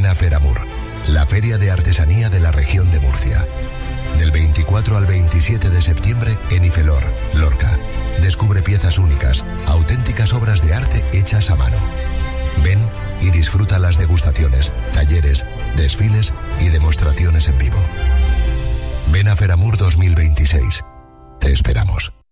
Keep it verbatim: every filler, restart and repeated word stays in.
a Feramur, la feria de artesanía de la región de Murcia. Del veinticuatro al veintisiete de septiembre en Ifelor, Lorca. Descubre piezas únicas, auténticas obras de arte hechas a mano. Ven y disfruta las degustaciones, talleres, desfiles y demostraciones en vivo. Ven a Feramur dos mil veintiséis. Te esperamos.